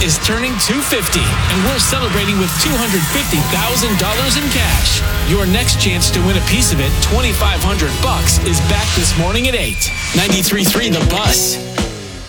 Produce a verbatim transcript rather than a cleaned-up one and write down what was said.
is turning two hundred fifty, and we're celebrating with two hundred fifty thousand dollars in cash. Your next chance to win a piece of it, twenty-five hundred bucks, is back this morning at eight. ninety-three point three The Bus.